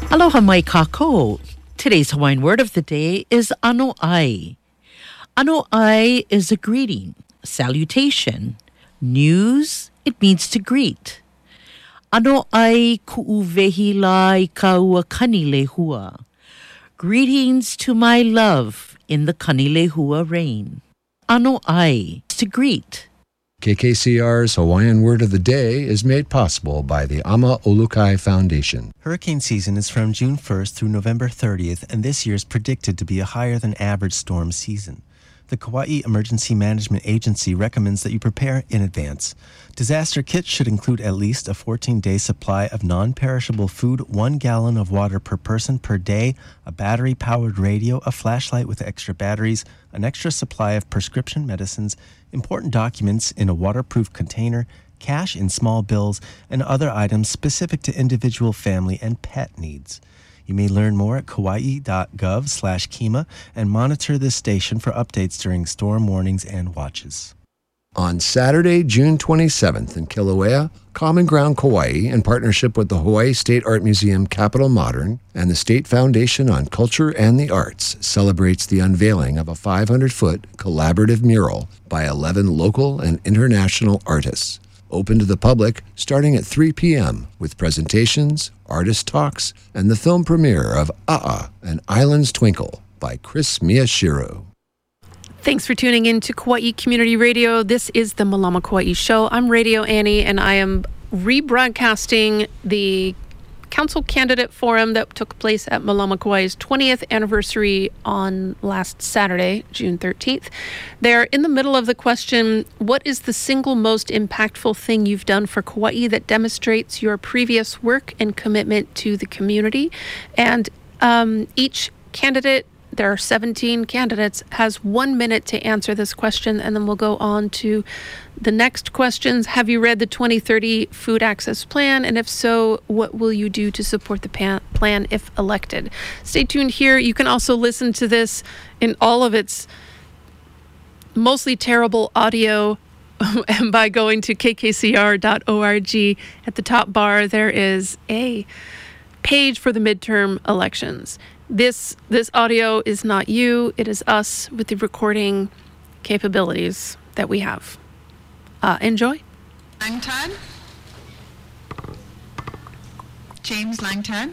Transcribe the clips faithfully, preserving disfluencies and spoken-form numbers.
Aloha mai kako. Today's Hawaiian word of the day is ano ai. Ano ai is a greeting, salutation. News, it means to greet. Ano ai ku'uwehi lai kaua kanilehua. Greetings to my love in the kanilehua rain. Ano ai, to greet. K K C R's Hawaiian Word of the Day is made possible by the Ama Olukai Foundation. Hurricane season is from June first through November thirtieth, and this year is predicted to be a higher than average storm season. The Kauai Emergency Management Agency recommends that you prepare in advance. Disaster kits should include at least a fourteen-day supply of non-perishable food, one gallon of water per person per day, a battery-powered radio, a flashlight with extra batteries, an extra supply of prescription medicines, important documents in a waterproof container, cash in small bills, and other items specific to individual family and pet needs. You may learn more at kauai.gov slash Kima and monitor this station for updates during storm warnings and watches. On Saturday, June twenty-seventh in Kilauea, Common Ground Kauai, in partnership with the Hawaii State Art Museum Capitol Modern and the State Foundation on Culture and the Arts, celebrates the unveiling of a five hundred foot collaborative mural by eleven local and international artists. Open to the public starting at three p.m. with presentations, artist talks, and the film premiere of A'a, An Island's Twinkle by Chris Miyashiro. Thanks for tuning in to Kauai Community Radio. This is the Malama Kauai Show. I'm Radio Annie, and I am rebroadcasting the council candidate forum that took place at Malama Kauai's twentieth anniversary on last Saturday, June thirteenth. They're in the middle of the question, what is the single most impactful thing you've done for Kauai that demonstrates your previous work and commitment to the community? And um, each candidate, there are seventeen candidates, has one minute to answer this question, and then we'll go on to the next questions. Have you read the twenty thirty Food Access Plan? And if so, what will you do to support the pan- plan if elected? Stay tuned here. You can also listen to this in all of its mostly terrible audio by going to k k c r dot org. At the top bar, there is a page for the midterm elections. This this audio is not you, it is us with the recording capabilities that we have. Uh, enjoy. Langton. James Langton.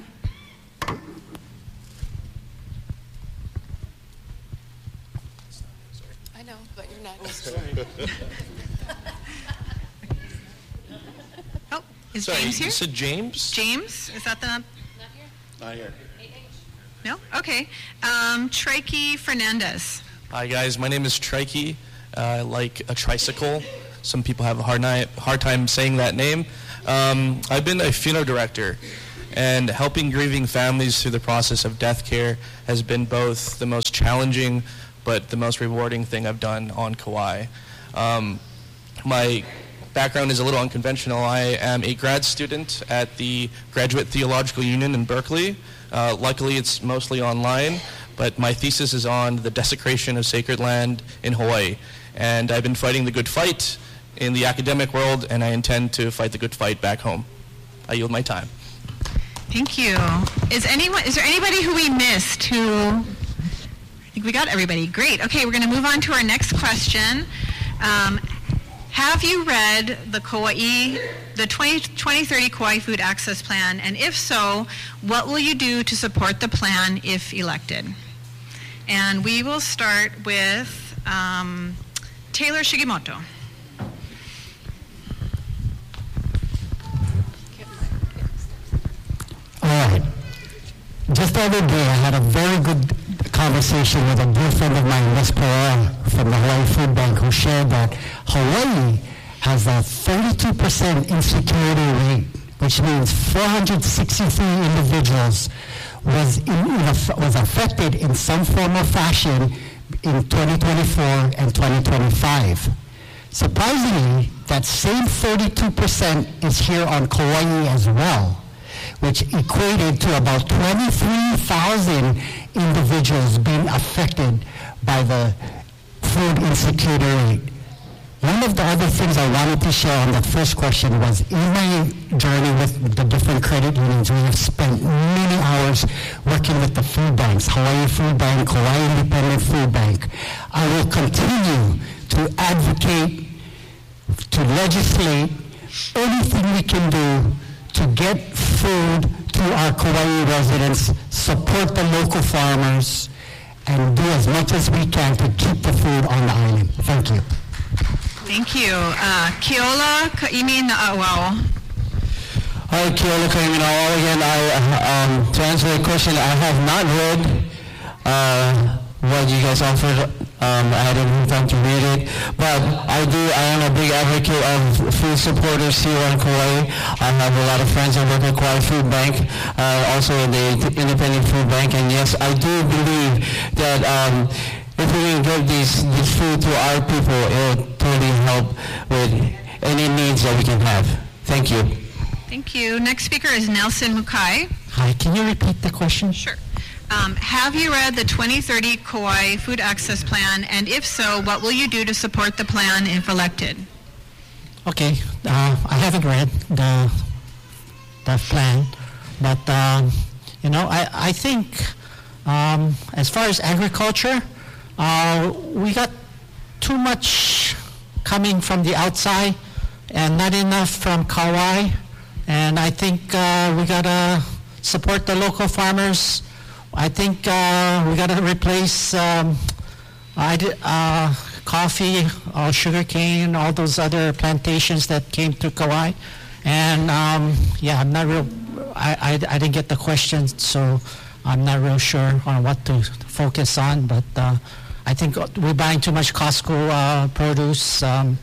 I know, but you're next. Oh, is Sorry, James here? You said James? James? Is that the... Not here. No? Okay. Um, Trikey Fernandez. Hi, guys. My name is Trikey. Uh, like a tricycle. Some people have a hard, ni- hard time saying that name. Um, I've been a funeral director, and helping grieving families through the process of death care has been both the most challenging but the most rewarding thing I've done on Kauai. Um, my background is a little unconventional. I am a grad student at the Graduate Theological Union in Berkeley. Uh, luckily, it's mostly online, but my thesis is on the desecration of sacred land in Hawaii. And I've been fighting the good fight in the academic world, and I intend to fight the good fight back home. I yield my time. Thank you. Is anyone? Is there anybody who we missed who... I think we got everybody. Great. Okay, we're going to move on to our next question. Um, Have you read the Kauai, the twenty thirty Kauai Food Access Plan? And if so, what will you do to support the plan if elected? And we will start with um, Taylor Shigimoto. All right. Just the other day, I had a very good conversation with a dear friend of mine, Miz Pereira from the Hawaii Food Bank, who shared that Hawaii has a thirty-two percent insecurity rate, which means four hundred sixty-three individuals was in, was affected in some form or fashion in twenty twenty-four and twenty twenty-five. Surprisingly, that same thirty-two percent is here on Kauai as well, which equated to about twenty-three thousand individuals being affected by the food insecurity rate. One of the other things I wanted to share on that first question was, in my journey with the different credit unions, we have spent many hours years working with the food banks, Hawaii Food Bank, Hawaii Independent Food Bank. I will continue to advocate, to legislate, anything we can do to get food to our Kauai residents, support the local farmers, and do as much as we can to keep the food on the island. Thank you. Thank you. Uh, Keola Kaimi Na'awao. Hi, Keola Kaimi Na'awao again. I, um, to answer the question, I have not read uh, what you guys offered. Um, I hadn't had time to read it, but I do. I am a big advocate of food supporters here on Kauai. I have a lot of friends that work at Kauai Food Bank, uh, also in the Independent Food Bank, and yes, I do believe that um, if we can get these this food to our people, it will totally help with any needs that we can have. Thank you. Thank you. Next speaker is Nelson Mukai. Hi, can you repeat the question? Sure. Um, have you read the twenty thirty Kauai Food Access Plan, and if so, what will you do to support the plan if elected? Okay, uh, I haven't read the the plan, but um, you know, I I think um, as far as agriculture, uh, we got too much coming from the outside, and not enough from Kauai, and I think uh, we gotta support the local farmers. I think uh, we got to replace um, I did, uh, coffee, or sugar cane, all those other plantations that came to Kauai. And um, yeah, I'm not real, I, I, I didn't get the question, so I'm not real sure on what to focus on. But uh, I think we're buying too much Costco uh, produce. Um,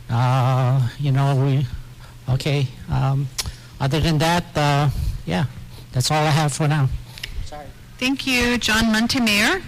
uh, you know, we, okay. Um, other than that, uh, yeah, that's all I have for now. Thank you. John Montemayor.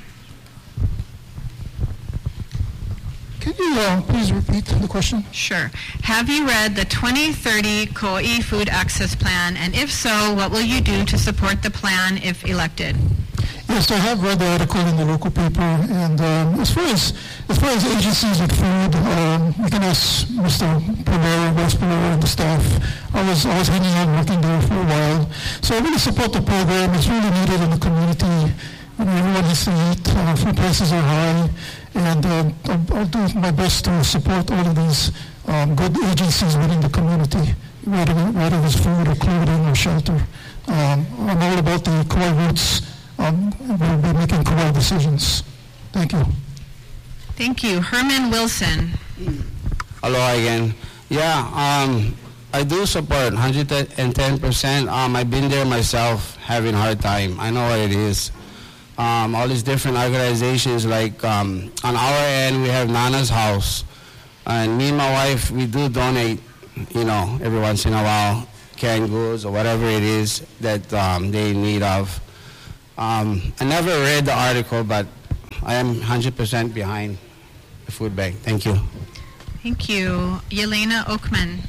Can you uh, please repeat the question? Sure. Have you read the twenty thirty Kauai Food Access Plan, and if so, what will you do to support the plan if elected? Yes, I have read the article in the local paper, and um, as far as as far as agencies with food, um, you can ask Mister Pomero, Vice Pomero, and the staff. I was I was hanging out working there for a while, so I really support the program. It's really needed in the community. You know, everyone has to eat. Uh, food prices are high, and uh, I'll, I'll do my best to support all of these um, good agencies within the community, whether whether it's food or clothing or shelter. Um, I'm all about the core roots. Um, we'll be making correct decisions. Thank you. Thank you. Herman Wilson. Aloha again. Yeah, um, I do support one hundred ten percent. Um, I've been there myself, having a hard time. I know what it is. Um, all these different organizations, like um, on our end, we have Nana's House. And me and my wife, we do donate, you know, every once in a while, canned goods or whatever it is that um, they need of. Um, I never read the article, but I am one hundred percent behind the food bank. Thank you. Thank you. Yelena Oakman.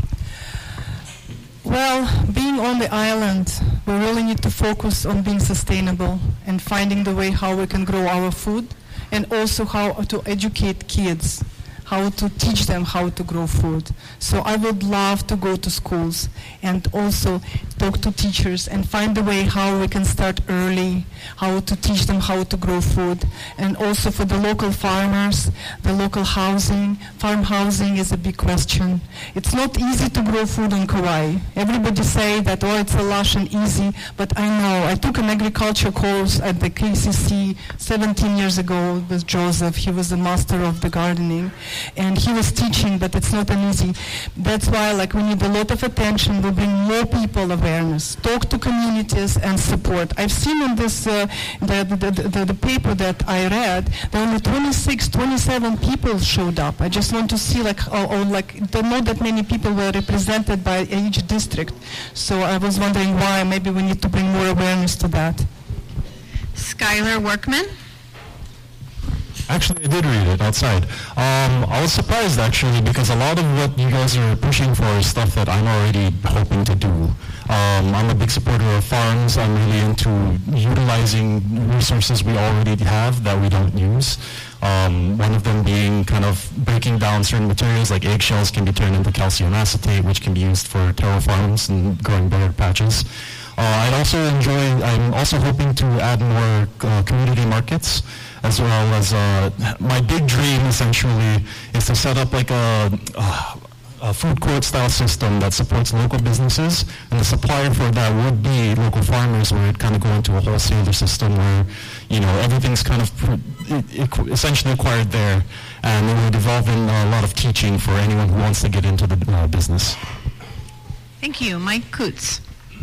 Well, being on the island, we really need to focus on being sustainable and finding the way how we can grow our food, and also how to educate kids, how to teach them how to grow food. So I would love to go to schools and also talk to teachers and find a way how we can start early, how to teach them how to grow food. And also for the local farmers, the local housing, farm housing is a big question. It's not easy to grow food on Kauai. Everybody say that, oh, it's a lush and easy, but I know. I took an agriculture course at the K C C seventeen years ago with Joseph. He was the master of the gardening. And he was teaching, but it's not an easy. That's why, like, we need a lot of attention. We bring more people awareness, talk to communities, and support. I've seen in this uh, the, the, the the paper that I read, that only twenty-six, twenty-seven people showed up. I just want to see, like, or, or like, don't know that many people were represented by each district. So I was wondering why. Maybe we need to bring more awareness to that. Skylar Workman. Actually, I did read it outside. Um, I was surprised, actually, because a lot of what you guys are pushing for is stuff that I'm already hoping to do. Um, I'm a big supporter of farms. I'm really into utilizing resources we already have that we don't use. Um, one of them being kind of breaking down certain materials, like eggshells can be turned into calcium acetate, which can be used for taro farms and growing berry patches. Uh, I'd also enjoy, I'm also hoping to add more uh, community markets, as well as uh, my big dream essentially is to set up like a, uh, a food court style system that supports local businesses, and the supplier for that would be local farmers, where it kind of go into a wholesaler system where, you know, everything's kind of pr- it, it essentially acquired there, and it would involve in a lot of teaching for anyone who wants to get into the uh, business. Thank you. Mike Coots.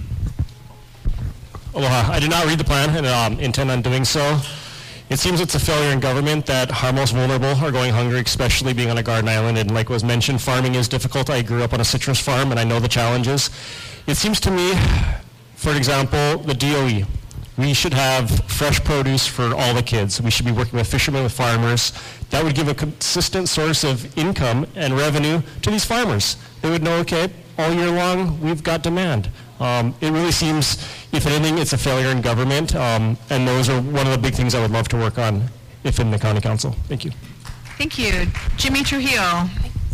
Aloha. I did not read the plan and um, intend on doing so. It seems it's a failure in government that our most vulnerable are going hungry, especially being on a garden island. And like was mentioned, farming is difficult. I grew up on a citrus farm and I know the challenges. It seems to me, for example, the D O E. We should have fresh produce for all the kids. We should be working with fishermen, with farmers. That would give a consistent source of income and revenue to these farmers. They would know, okay, all year long, we've got demand. Um, it really seems, if anything, it's a failure in government, um, and those are one of the big things I would love to work on if in the county council. Thank you. Thank you. Jimmy Trujillo.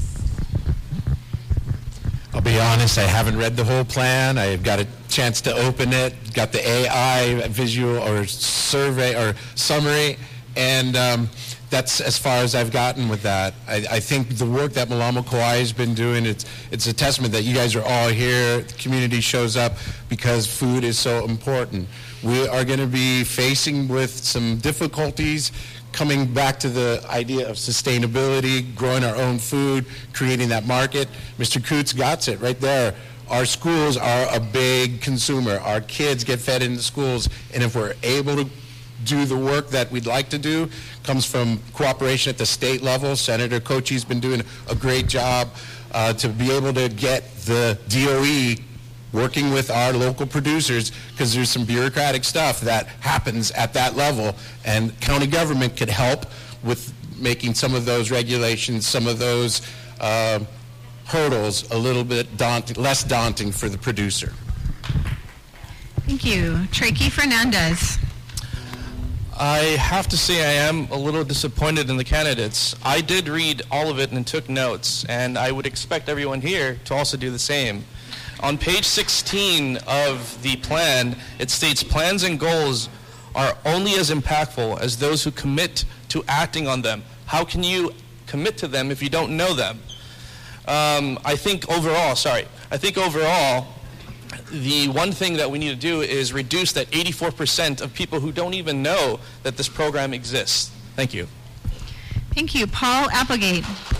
I'll be honest, I haven't read the whole plan. I've got a chance to open it, got the A I visual or survey or summary, and um, that's as far as I've gotten with that. I, I think the work that Malama Kauai has been doing, it's it's a testament that you guys are all here, the community shows up because food is so important. We are going to be facing with some difficulties coming back to the idea of sustainability, growing our own food, creating that market. Mister Coots got it right there. Our schools are a big consumer. Our kids get fed in the schools, and if we're able to do the work that we'd like to do, comes from cooperation at the state level. Senator Kochi's been doing a great job uh, to be able to get the D O E working with our local producers, because there's some bureaucratic stuff that happens at that level, and county government could help with making some of those regulations, some of those uh, hurdles a little bit daunting, less daunting for the producer. Thank you. Tracy Fernandez. I have to say I am a little disappointed in the candidates. I did read all of it and took notes, and I would expect everyone here to also do the same. On page sixteen of the plan, it states plans and goals are only as impactful as those who commit to acting on them. How can you commit to them if you don't know them? Um, I think overall, sorry, I think overall, the one thing that we need to do is reduce that eighty-four percent of people who don't even know that this program exists. Thank you. Thank you. Paul Applegate.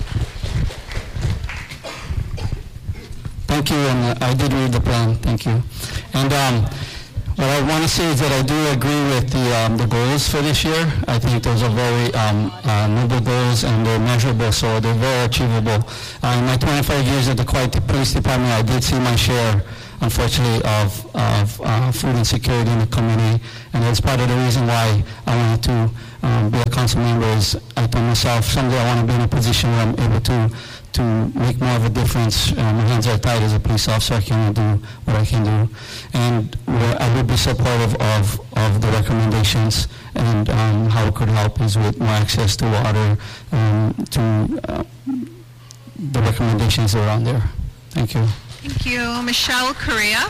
Thank you, and uh, I did read the plan. Thank you. And um, what I want to say is that I do agree with the um, the goals for this year. I think those are very um, uh, noble goals, and they're measurable, so they're very achievable. Uh, in my twenty-five years at the Kauai Police Department, I did see my share, unfortunately, of, of uh, food insecurity in the community, and that's part of the reason why I wanted to um, be a council member. Is I told myself someday I want to be in a position where I'm able to to make more of a difference. Uh, my hands are tied as a police officer. I can only do what I can do, and I would be supportive of of the recommendations, and um, how it could help is with more access to water, um, to uh, the recommendations around there. Thank you. Thank you. Michelle Correa.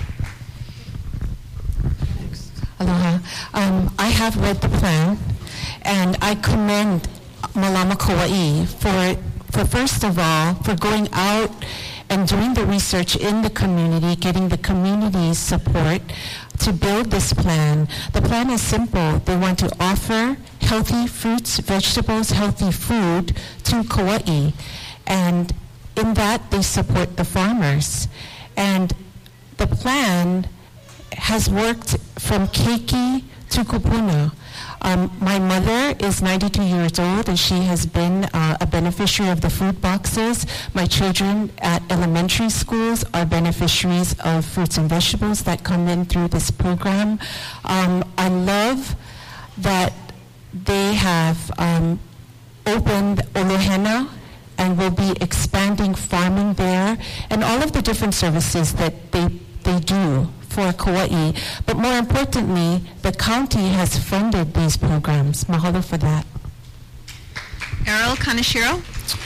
Aloha. Um, I have read the plan, and I commend Malama Kauai for, for first of all, for going out and doing the research in the community, getting the community's support to build this plan. The plan is simple. They want to offer healthy fruits, vegetables, healthy food to Kauai, and in that, they support the farmers. And the plan has worked from Keiki to Kupuna. Um, my mother is ninety-two years old, and she has been uh, a beneficiary of the food boxes. My children at elementary schools are beneficiaries of fruits and vegetables that come in through this program. Um, I love that they have um, opened Olohena, and we'll be expanding farming there, and all of the different services that they, they do for Kauai. But more importantly, the county has funded these programs. Mahalo for that. Errol Kaneshiro.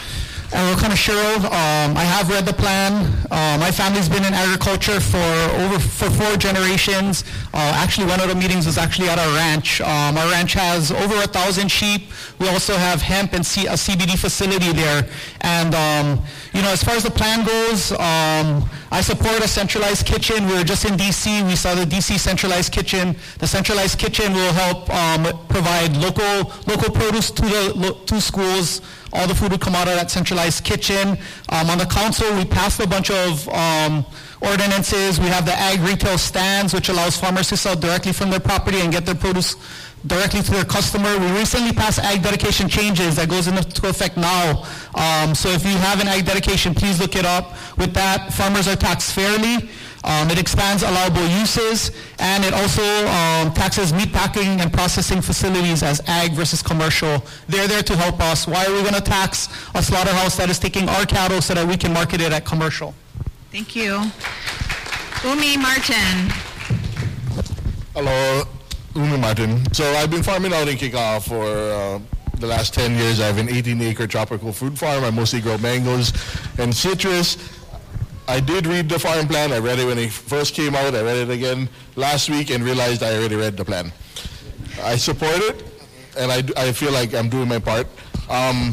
Hello, Kanashiro. Um, I have read the plan. Uh, my family's been in agriculture for over for four generations. Uh, actually, one of the meetings was actually at our ranch. Um, our ranch has over a thousand sheep. We also have hemp and C- a C B D facility there. And um, you know, as far as the plan goes, um, I support a centralized kitchen. We were just in D C. We saw the D C centralized kitchen. The centralized kitchen will help um, provide local local produce to the lo- to schools. All the food would come out of that centralized kitchen. Um, on the council, we passed a bunch of um, ordinances. We have the ag retail stands, which allows farmers to sell directly from their property and get their produce directly to their customer. We recently passed ag dedication changes that goes into effect now. Um, so if you have an ag dedication, please look it up. With that, farmers are taxed fairly. Um, it expands allowable uses, and it also um, taxes meat packing and processing facilities as ag versus commercial. They're there to help us. Why are we going to tax a slaughterhouse that is taking our cattle so that we can market it at commercial? Thank you. Umi Martin. Hello, Umi Martin. So I've been farming out in Kikaha for uh, the last ten years. I have an eighteen acre tropical fruit farm. I mostly grow mangoes and citrus. I did read the farm plan. I read it when it first came out. I read it again last week and realized I already read the plan. I support it, and I, I feel like I'm doing my part. Um,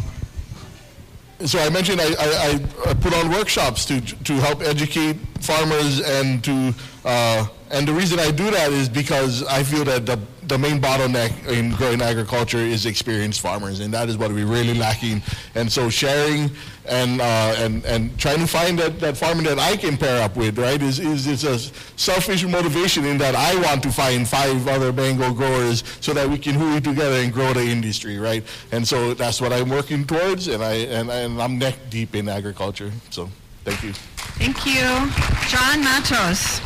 so I mentioned I, I, I put on workshops to to help educate farmers and to uh, and the reason I do that is because I feel that the the main bottleneck in growing agriculture is experienced farmers, and that is what we're really lacking. And so sharing and uh, and and trying to find that, that farmer that I can pair up with, right, is is it's a selfish motivation in that I want to find five other mango growers so that we can hooey together and grow the industry, right? And so that's what I'm working towards, and I and, and I'm neck deep in agriculture. So thank you. Thank you. John Matos.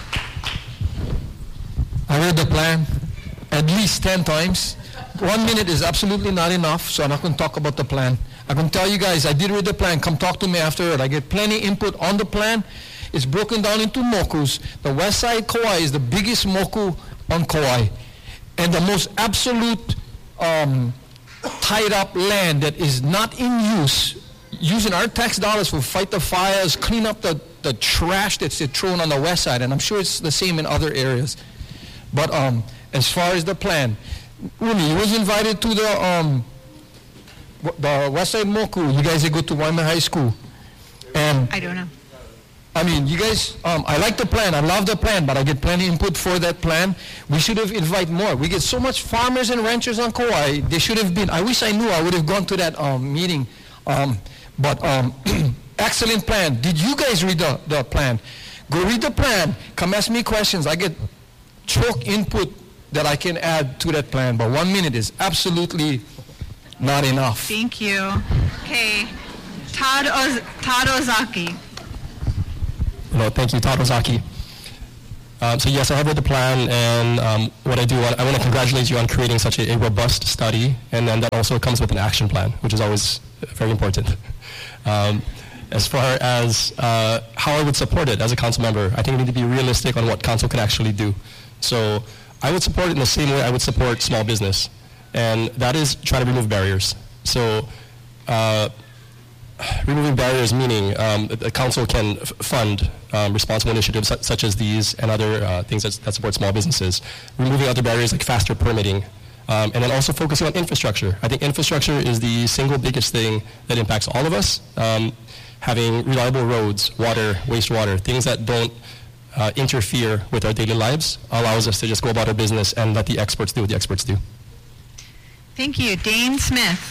I read the plan at least ten times. One minute is absolutely not enough, so I'm not going to talk about the plan. I'm going to tell you guys, I did read the plan. Come talk to me after it. I get plenty input on the plan. It's broken down into mokus. The west side Kauai is the biggest moku on Kauai. And the most absolute um, tied up land that is not in use, using our tax dollars to fight the fires, clean up the, the trash that's thrown on the west side. And I'm sure it's the same in other areas. But um, as far as the plan, Uni, you was invited to the um, the West Side Moku. You guys that go to Waimea High School, and I don't know. I mean, you guys. Um, I like the plan. I love the plan, but I get plenty input for that plan. We should have invited more. We get so much farmers and ranchers on Kauai. They should have been. I wish I knew. I would have gone to that um, meeting. Um, but um, excellent plan. Did you guys read the, the plan? Go read the plan. Come ask me questions. I get choke input that I can add to that plan, but one minute is absolutely not enough. Thank you. Okay, Todd, Oz- Todd Ozaki. Hello, thank you, Todd Ozaki. Um, so yes, I have read the plan, and um, what I do, I want to congratulate you on creating such a, a robust study, and then that also comes with an action plan, which is always very important. Um, as far as uh, how I would support it as a council member, I think we need to be realistic on what council can actually do. So I would support it in the same way I would support small business, and that is try to remove barriers. So uh, removing barriers meaning um, the council can f- fund um, responsible initiatives su- such as these and other uh, things that, that support small businesses. Removing other barriers like faster permitting, um, and then also focusing on infrastructure. I think infrastructure is the single biggest thing that impacts all of us. Um, having reliable roads, water, wastewater, things that don't Uh, interfere with our daily lives allows us to just go about our business and let the experts do what the experts do. Thank you. Dane Smith.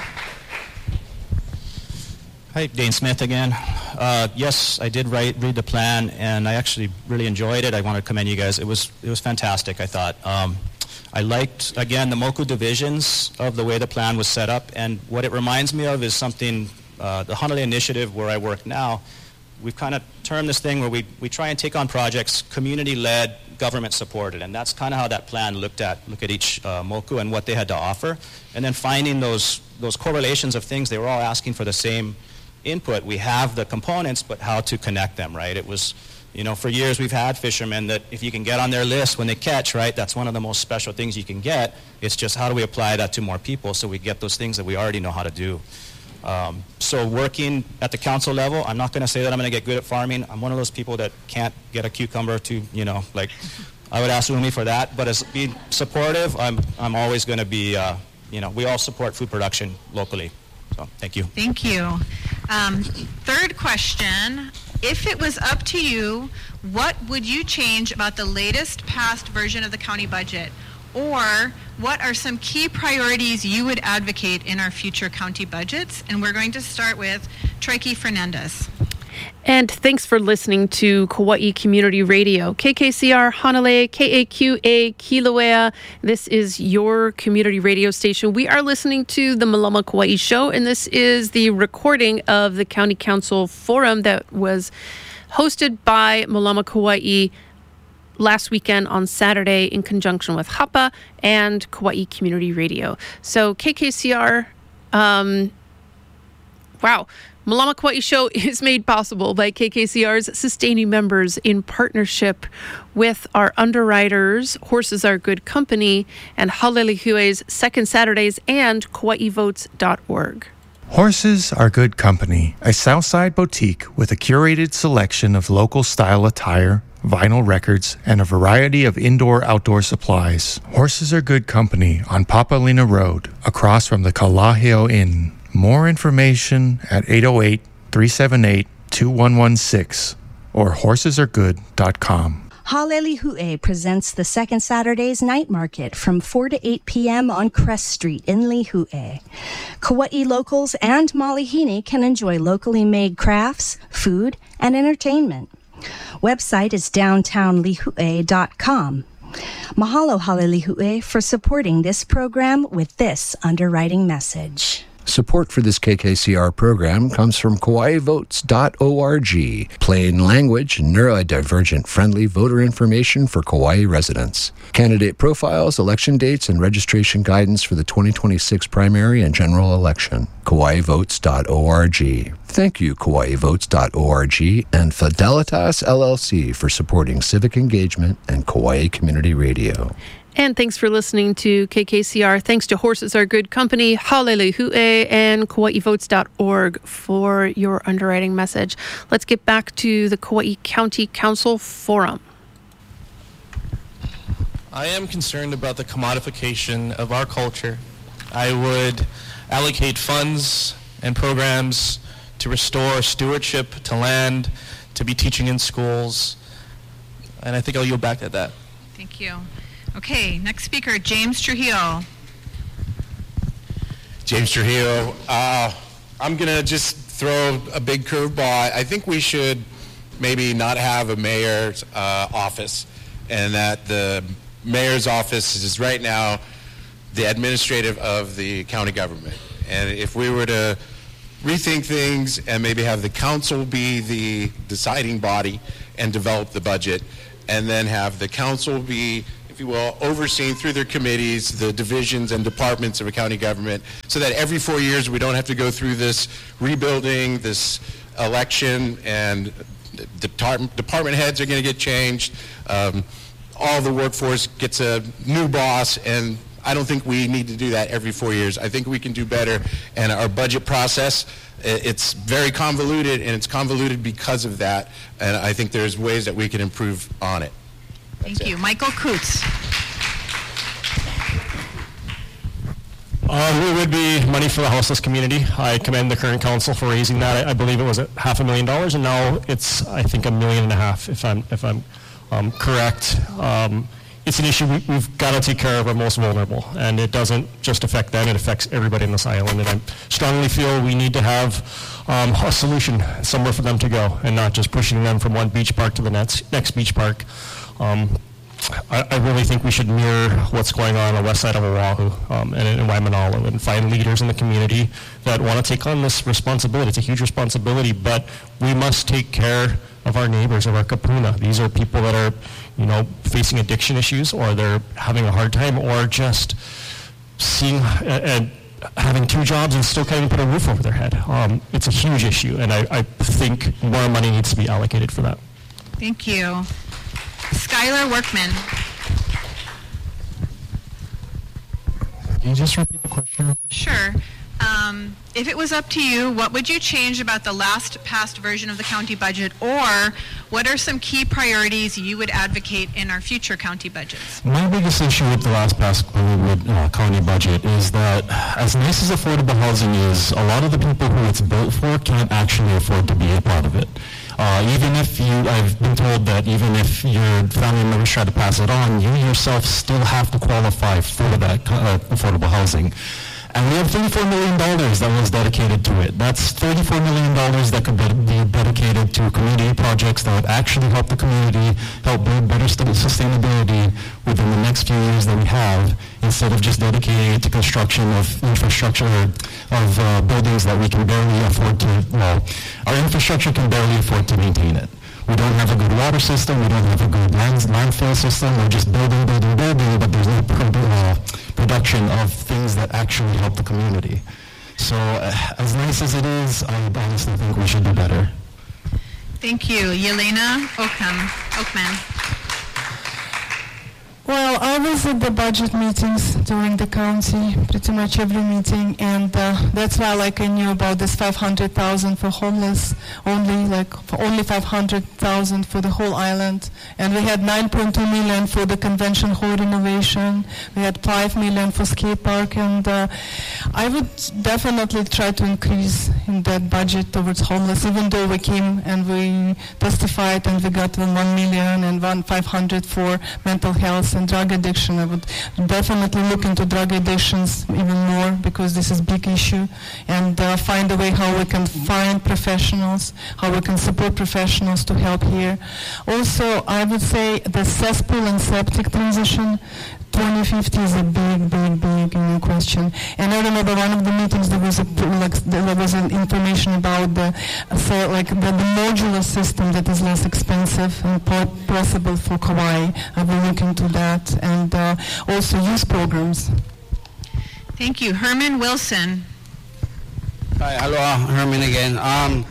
Hi, Dane Smith again. Uh, yes, I did write, read the plan, and I actually really enjoyed it. I want to commend you guys. It was it was fantastic, I thought. Um, I liked, again, the Moku divisions of the way the plan was set up, and what it reminds me of is something, uh, the Hanalei Initiative where I work now. We've kind of termed this thing where we, we try and take on projects community-led, government-supported, and that's kind of how that plan looked at look at each uh, Moku and what they had to offer, and then finding those those correlations of things. They were all asking for the same input. We have the components, but how to connect them, right? It was, you know, for years we've had fishermen that if you can get on their list when they catch, right, that's one of the most special things you can get. It's just how do we apply that to more people so we get those things that we already know how to do. Um, so working at the council level, I'm not going to say that I'm going to get good at farming. I'm one of those people that can't get a cucumber to, you know, like, I would ask Umi for that. But as being supportive, I'm, I'm always going to be, uh, you know, we all support food production locally. So thank you. Thank you. Um, third question. If it was up to you, what would you change about the latest passed version of the county budget? Or what are some key priorities you would advocate in our future county budgets? And we're going to start with Trikey Fernandez. And thanks for listening to Kauai Community Radio, K K C R Hanalei, K A Q A Kilauea. This is your community radio station. We are listening to the Malama Kauai Show, and this is the recording of the County Council Forum that was hosted by Malama Kauai last weekend on Saturday in conjunction with H A P A and Kauai Community Radio. So K K C R, um, wow. Malama Kauai Show is made possible by K K C R's sustaining members in partnership with our underwriters, Horses Are Good Company, and Halelihue's Second Saturdays and Kauai Votes dot org. Horses Are Good Company, a Southside boutique with a curated selection of local style attire, vinyl records, and a variety of indoor-outdoor supplies. Horses Are Good Company on Papalina Road, across from the Kalaheo Inn. More information at eight oh eight, three seven eight, two one one six or horses are good dot com. Halelihue presents the Second Saturdays Night Market from four to eight p.m. on Crest Street in Lihue. Kauai locals and Malihini can enjoy locally made crafts, food, and entertainment. Website is downtown lihue dot com. Mahalo Halelihue for supporting this program with this underwriting message. Support for this K K C R program comes from Kauai Votes dot org, plain language, neurodivergent friendly voter information for Kauai residents. Candidate profiles, election dates, and registration guidance for the twenty twenty-six primary and general election. Kauai Votes dot org. Thank you, Kauai Votes dot org and Fidelitas L L C for supporting civic engagement and Kauai Community Radio. And thanks for listening to K K C R. Thanks to Horses Are Good Company, Halelihue, and Kauai Votes dot org for your underwriting message. Let's get back to the Kauai County Council Forum. I am concerned about the commodification of our culture. I would allocate funds and programs to restore stewardship to land, to be teaching in schools, and I think I'll yield back at that. Thank you. Okay, next speaker, James Trujillo. James Trujillo. Uh, I'm going to just throw a big curveball. I think we should maybe not have a mayor's uh, office, and that the mayor's office is right now the administrative of the county government. And if we were to rethink things and maybe have the council be the deciding body and develop the budget, and then have the council be, if you will, overseeing through their committees, the divisions and departments of a county government, so that every four years we don't have to go through this rebuilding, this election, and department, department heads are going to get changed. Um, all the workforce gets a new boss, and I don't think we need to do that every four years. I think we can do better, and our budget process, it's very convoluted, and it's convoluted because of that, and I think there's ways that we can improve on it. Thank That's you. It. Michael Coots. Um, it would be money for the houseless community. I commend the current council for raising that. I, I believe it was at half a million dollars, and now it's, I think, a million and a half, if I'm, if I'm um, correct. Um, it's an issue we, we've got to take care of our most vulnerable, and it doesn't just affect them, it affects everybody in this island, and I strongly feel we need to have um, a solution somewhere for them to go, and not just pushing them from one beach park to the next, next beach park. Um, I, I really think we should mirror what's going on on the west side of Oahu um, and in Waimanalo, and find leaders in the community that want to take on this responsibility. It's a huge responsibility, but we must take care of our neighbors, of our kapuna. These are people that are, you know, facing addiction issues, or they're having a hard time, or just seeing and having two jobs and still can't even put a roof over their head. Um, it's a huge issue, and I, I think more money needs to be allocated for that. Thank you. Skylar Workman. Can you just repeat the question? Sure. Um, if it was up to you, what would you change about the last passed version of the county budget, or what are some key priorities you would advocate in our future county budgets? My biggest issue with the last past uh, county budget is that as nice as affordable housing is, a lot of the people who it's built for can't actually afford to be a part of it. Uh, even if you, I've been told that even if your family members try to pass it on, you yourself still have to qualify for that uh, affordable housing. And we have thirty-four million dollars that was dedicated to it. That's thirty-four million dollars that could be dedicated to community projects that would actually help the community, help build better sustainability within the next few years that we have, instead of just dedicating it to construction of infrastructure, of uh, buildings that we can barely afford to, well, our infrastructure can barely afford to maintain it. We don't have a good water system, we don't have a good land, landfill system, we're just building, building, building, but there's no uh, production of things that actually help the community. So uh, as nice as it is, I honestly think we should do better. Thank you. Yelena Oakman. Oakman. Well, I was at the budget meetings during the county, pretty much every meeting, and uh, that's why, like, I knew about this five hundred thousand for homeless, only like for only five hundred thousand for the whole island, and we had nine point two million for the convention hall renovation. We had five million for skate park, and uh, I would definitely try to increase in that budget towards homeless, even though we came and we testified and we got one million and one five hundred for mental health and drug addiction. I would definitely look into drug addictions even more, because this is a big issue, and uh, find a way how we can find professionals, how we can support professionals to help here. Also, I would say the cesspool and septic transition, twenty fifty is a big, big, big you know, question. And I remember one of the meetings there was a like there was an information about the so like the, the modular system that is less expensive and possible for Kauai. I will look into that, and uh, also youth programs. Thank you, Herman Wilson. Hi, hello, Herman again. Um,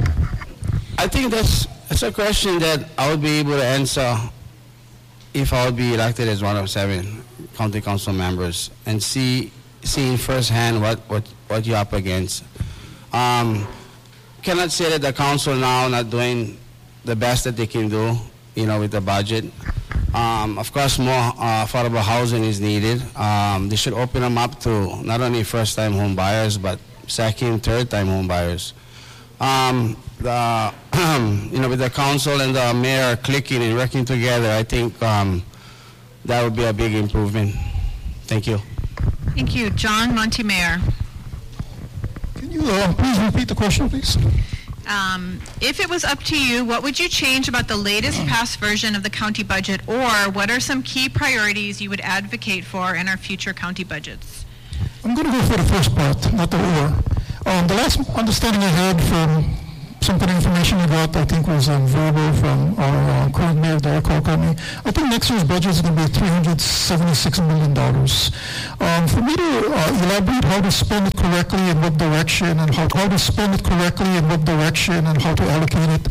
I think that's that's a question that I would be able to answer if I would be elected as one of seven county council members, and see seeing firsthand what, what, what you're up against. Um, cannot say that the council now not doing the best that they can do, you know, with the budget. Um, of course, more uh, affordable housing is needed. Um, they should open them up to not only first-time home buyers, but second, third-time home buyers. Um, the, you know, with the council and the mayor clicking and working together, I think um, that would be a big improvement. Thank you. Thank you. John Montemayor. Can you uh, please repeat the question, please? Um, if it was up to you, what would you change about the latest passed version of the county budget, or what are some key priorities you would advocate for in our future county budgets? I'm going to go for the first part, not the or. Um, the last understanding I had from some kind of information I got, I think, was um, verbal from our uh, current mayor, Derek Holcomb. I think next year's budget is going to be three hundred seventy-six million dollars. Um, for me to uh, elaborate how to spend it correctly and what direction, and how, how to spend it correctly and what direction, and how to allocate it,